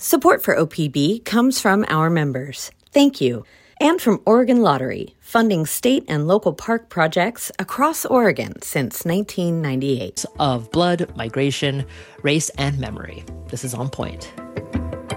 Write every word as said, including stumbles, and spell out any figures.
Support for O P B comes from our members. Thank you. And from Oregon Lottery, funding state and local park projects across Oregon since nineteen ninety-eight. Of blood, migration, race, and memory. This is On Point.